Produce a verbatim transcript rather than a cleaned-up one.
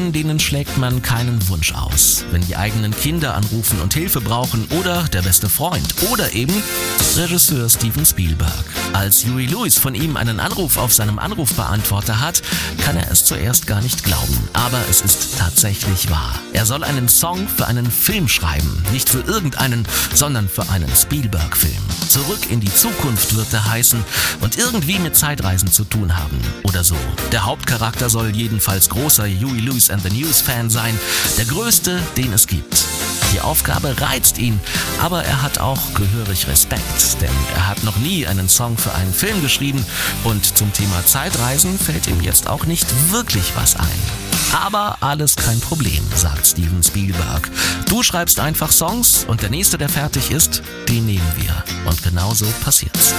Menschen, denen schlägt man keinen Wunsch aus. Wenn die eigenen Kinder anrufen und Hilfe brauchen oder der beste Freund oder eben Regisseur Steven Spielberg. Als Huey Lewis von ihm einen Anruf auf seinem Anrufbeantworter hat, kann er es zuerst gar nicht glauben. Aber es ist tatsächlich wahr. Er soll einen Song für einen Film schreiben. Nicht für irgendeinen, sondern für einen Spielberg-Film. Zurück in die Zukunft wird er heißen und irgendwie mit Zeitreisen zu tun haben. Oder so. Der Hauptcharakter soll jedenfalls großer Huey Lewis and the News-Fan sein. Der größte, den es gibt. Die Aufgabe reizt ihn, aber er hat auch gehörig Respekt, denn er hat noch nie einen Song für einen Film geschrieben und zum Thema Zeitreisen fällt ihm jetzt auch nicht wirklich was ein. Aber alles kein Problem, sagt Steven Spielberg. Du schreibst einfach Songs und der nächste, der fertig ist, den nehmen wir. Und genau so passiert's.